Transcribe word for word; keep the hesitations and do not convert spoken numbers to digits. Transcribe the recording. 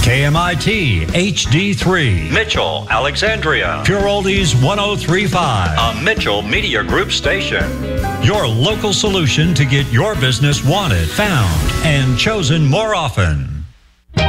K M I T H D three. Mitchell, Alexandria. Pure Oldies one oh three point five. A Mitchell Media Group station. Your local solution to get your business wanted, found, and chosen more often.